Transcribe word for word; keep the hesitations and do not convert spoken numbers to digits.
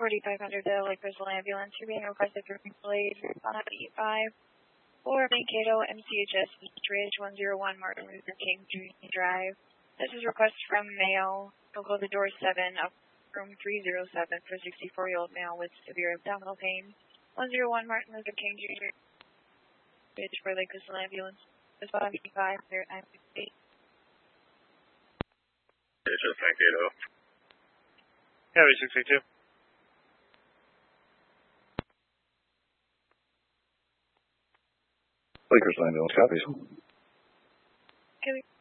forty-five hundred, the Lake Crystal Ambulance. You're being requested for Blade on eight five for Mankato, M C H S East Ridge, one oh one Martin Luther King Junior Drive. This is request from Mayo. We'll go to door seven of room three oh seven for sixty-four-year-old male with severe abdominal pain. one oh one Martin Luther King Junior Ridge for Lake Crystal Ambulance. This is eight five, nine sixty-eight. It's just Mankato. Yeah, V six eight two. Lake Crystal Ambulance, copies. Okay.